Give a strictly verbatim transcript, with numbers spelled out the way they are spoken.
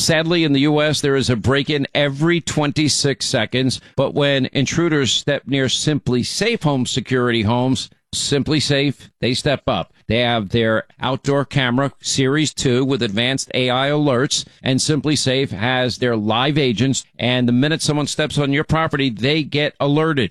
Sadly, in the U S, there is a break-in every twenty-six seconds. But when intruders step near Simply Safe Home Security homes, Simply Safe, they step up. They have their outdoor camera, Series two, with advanced A I alerts, and Simply Safe has their live agents, and the minute someone steps on your property, they get alerted.